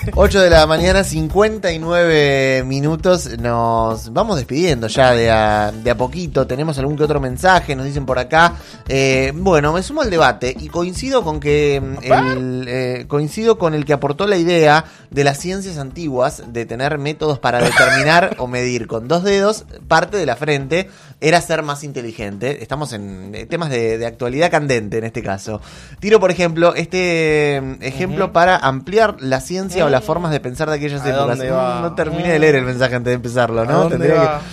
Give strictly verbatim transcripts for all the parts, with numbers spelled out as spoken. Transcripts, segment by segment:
ocho de la mañana, cincuenta y nueve minutos. Nos vamos despidiendo ya de a, de a poquito. Tenemos algún que otro mensaje, nos dicen por acá. Eh, bueno, me sumo al debate y coincido con que el, eh, coincido con el que aportó la idea de las ciencias antiguas de tener métodos para determinar o medir con dos dedos parte de la frente era ser más inteligente. Estamos en temas de, de actualidad candente en este caso. Tiro, por ejemplo, este ejemplo uh-huh. para ampliar la ciencia uh-huh. o las formas de pensar de aquellas épocas. No, no terminé uh-huh. de leer el mensaje antes de empezarlo, ¿no? Tendría que...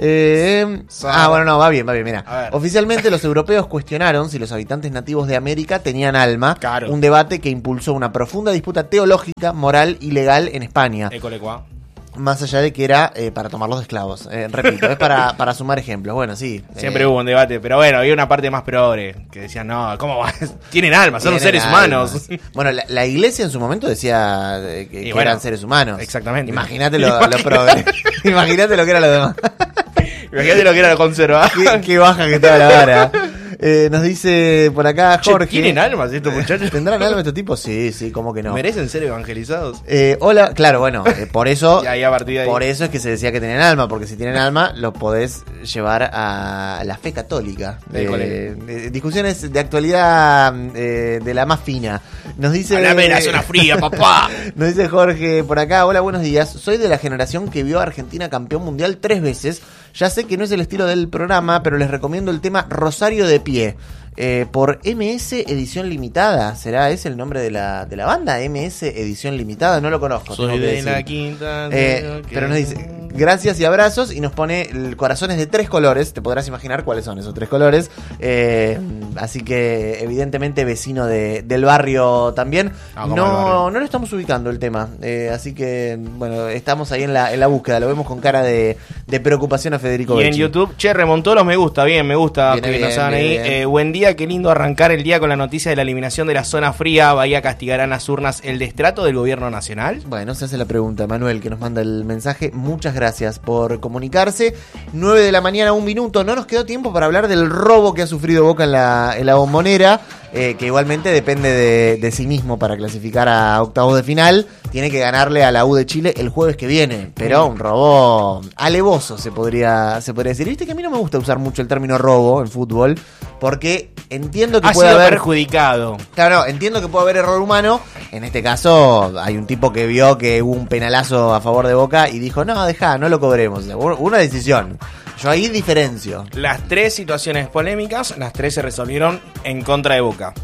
Eh, ah, bueno, no, va bien, va bien, mira. Oficialmente los europeos cuestionaron si los habitantes nativos de América tenían alma, claro. un debate que impulsó una profunda disputa teológica, moral y legal en España. Ecolecua. Más allá de que era eh, para tomarlos de esclavos. Eh, repito, es para, para sumar ejemplos. Bueno, sí. Siempre eh, hubo un debate, pero bueno, había una parte más progre que decían, no, ¿cómo va? Tienen alma, son seres almas. humanos. Bueno, la, la iglesia en su momento decía que, que bueno, eran seres humanos. Exactamente. Imagínate lo, lo progre. Imagínate lo que era lo demás. Imagínate lo que era la conserva. Qué, qué baja que estaba la vara. Eh, nos dice por acá Jorge. Che, ¿tienen almas estos muchachos? ¿Tendrán alma estos tipos? Sí, sí, ¿cómo que no? ¿Merecen ser evangelizados? Eh, hola, claro, bueno, eh, por eso y ahí a partir de ahí. Por eso es que se decía que tenían alma, porque si tienen alma, los podés llevar a la fe católica. Eh, eh, discusiones de actualidad eh, de la más fina. Nos dice. Háblame de la zona fría, papá. Nos dice Jorge por acá. Hola, buenos días. Soy de la generación que vio a Argentina campeón mundial tres veces. Ya sé que no es el estilo del programa, pero les recomiendo el tema Rosario de Pie. Eh, por M S Edición Limitada. ¿Será ese el nombre de la, de la banda? M S Edición Limitada, no lo conozco. Soy de decir. la quinta. Eh, pero nos dice, gracias y abrazos, y nos pone el corazones de tres colores. Te podrás imaginar cuáles son esos tres colores. Eh, así que, evidentemente, vecino de, del barrio también. Ah, no, barrio. no lo estamos ubicando el tema. Eh, así que, bueno, estamos ahí en la, en la búsqueda. Lo vemos con cara de, de preocupación a Federico Y Becci. en YouTube, che, remontó los me gusta. Bien, me gusta. Viene que bien, nos hagan bien, ahí. bien. Eh, buen día. Qué lindo arrancar el día con la noticia de la eliminación de la zona fría. Bahía castigarán las urnas el destrato del gobierno nacional. Bueno, se hace la pregunta, Manuel, que nos manda el mensaje. Muchas gracias por comunicarse. nueve de la mañana, un minuto. No nos quedó tiempo para hablar del robo que ha sufrido Boca en la, en la Bombonera, eh, que igualmente depende de, de sí mismo para clasificar a octavos de final. Tiene que ganarle a la U de Chile el jueves que viene. Pero un robo alevoso, se podría, se podría decir. Viste que a mí no me gusta usar mucho el término robo en fútbol, porque entiendo que ha puede sido haber perjudicado. Claro, no, entiendo que puede haber error humano. En este caso hay un tipo que vio que hubo un penalazo a favor de Boca y dijo, no, deja, no lo cobremos. Una decisión. Yo ahí diferencio. Las tres situaciones polémicas, las tres se resolvieron en contra de Boca.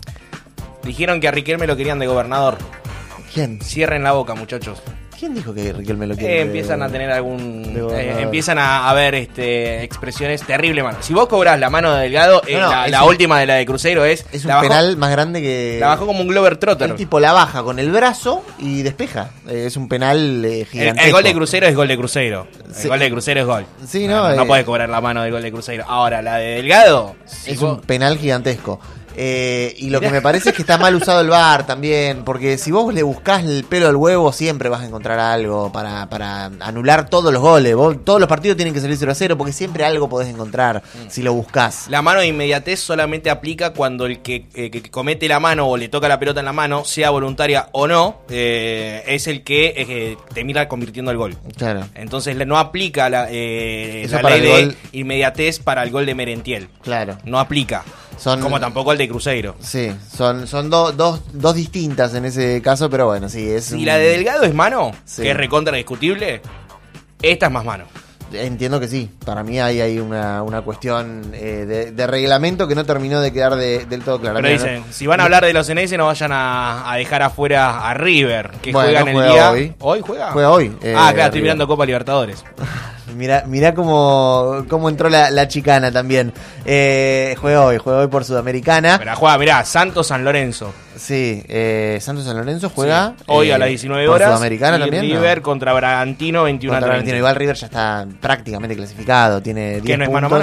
Dijeron que a Riquelme lo querían de gobernador. ¿Quién? Cierren la boca, muchachos. ¿Quién dijo que Riquelme lo quiere? Eh, empiezan a tener algún... Eh, empiezan a, a ver este, expresiones terrible, mano. Si vos cobrás la mano de Delgado, no, eh, no, la, la un, última de la de Cruzeiro es... Es un bajó, penal más grande que... La bajó como un Glover Trotter. El tipo la baja con el brazo y despeja. Eh, es un penal eh, gigantesco. El, el gol de Cruzeiro es gol de Cruzeiro. El sí. gol de Cruzeiro es gol. Sí, no, no, eh, no podés cobrar la mano del gol de Cruzeiro. Ahora, la de Delgado... Si es vos... un penal gigantesco. Eh, y lo que me parece es que está mal usado el V A R también, porque si vos le buscás el pelo al huevo siempre vas a encontrar algo para, para anular todos los goles. Vos, todos los partidos tienen que salir cero a cero porque siempre algo podés encontrar mm. si lo buscás. La mano de inmediatez solamente aplica cuando el que, eh, que comete la mano o le toca la pelota en la mano, sea voluntaria o no, eh, es el que eh, termina convirtiendo el gol. Claro. Entonces no aplica la, eh, la ley de gol... inmediatez para el gol de Merentiel. Claro. No aplica. Son, como tampoco el de Cruzeiro. Sí, son, son do, dos, dos distintas en ese caso, pero bueno, sí. es Si un... la de Delgado es mano, sí. que es recontra discutible, esta es más mano. Entiendo que sí. Para mí hay, hay una, una cuestión eh, de, de reglamento que no terminó de quedar de, del todo clara. Pero dicen, ¿no? Si van a hablar de los N S, no vayan a, a dejar afuera a River, que bueno, juegan juega el día... Hoy. ¿Hoy juega? Juega hoy. Eh, ah, claro, estoy mirando Copa Libertadores. Mirá, mirá cómo, cómo entró la, la chicana también. Eh, juega hoy, juega hoy por Sudamericana. Pero juega, mirá, Santos San Lorenzo. Sí, eh, Santos San Lorenzo juega sí. Hoy eh, a las diecinueve horas. Por Sudamericana y también. River ¿no? contra Bragantino veintiuno a treinta. Igual River ya está prácticamente clasificado, tiene diez ¿Qué no es puntos. mano a mano?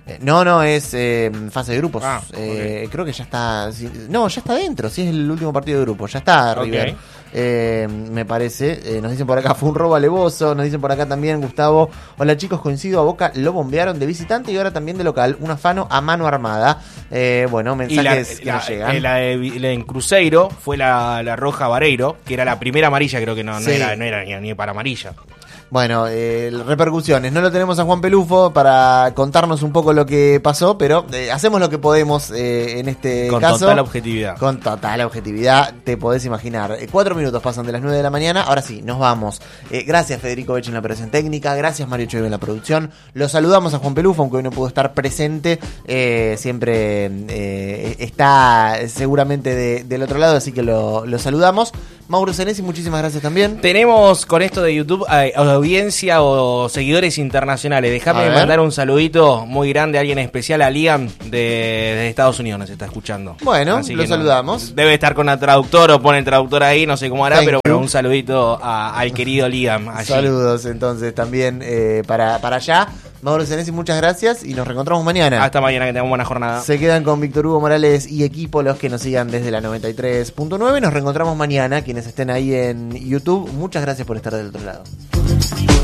Eh, no, no, es eh, fase de grupos. Ah, eh, okay. Creo que ya está. Sí, no, ya está dentro. Sí, es el último partido de grupo. Ya está River. Okay. Eh, me parece. Eh, nos dicen por acá, fue un robo alevoso. Nos dicen por acá también, Gustavo. Hola chicos, coincido, a Boca lo bombearon de visitante y ahora también de local. Un afano a mano armada. Eh, bueno, mensajes y que la, nos la, llegan. la, de- la en Cruzeiro fue la, la roja Vareiro, que era la primera amarilla, creo que no, no, Sí. era, no era ni, ni para amarilla. Bueno, eh, repercusiones. No lo tenemos a Juan Pelufo para contarnos un poco lo que pasó, pero eh, hacemos lo que podemos eh, en este Con caso. total objetividad. Con total objetividad, te podés imaginar. Eh, cuatro minutos pasan de las nueve de la mañana. Ahora sí, nos vamos. Eh, gracias Federico Bech en la operación técnica. Gracias Mario Chueve en la producción. Lo saludamos a Juan Pelufo, aunque hoy no pudo estar presente. Eh, siempre eh, está seguramente de, del otro lado, así que lo, lo saludamos. Mauro Senesi, muchísimas gracias también. Tenemos con esto de YouTube eh, audiencia o seguidores internacionales. A Déjame ver. mandar un saludito muy grande a alguien especial, a Liam de, de Estados Unidos, nos está escuchando. Bueno, Así lo que no- saludamos. debe estar con el traductor o pone el traductor ahí, no sé cómo hará, Thank pero you. bueno, un saludito a- al querido Liam allí. Saludos entonces también eh, para, para allá. Mauro Senesi, muchas gracias y nos reencontramos mañana. Hasta mañana, que tengamos buena jornada. Se quedan con Víctor Hugo Morales y equipo los que nos sigan desde la noventa y tres punto nueve. Nos reencontramos mañana, quienes estén ahí en YouTube. Muchas gracias por estar del otro lado.